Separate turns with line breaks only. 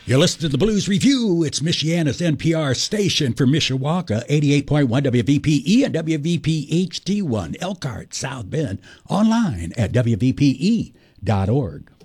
You're listening to the Blues Review. It's Michiana's NPR station for Mishawaka, 88.1 WVPE and WVP HD1, Elkhart, South Bend, online at WVPE.org.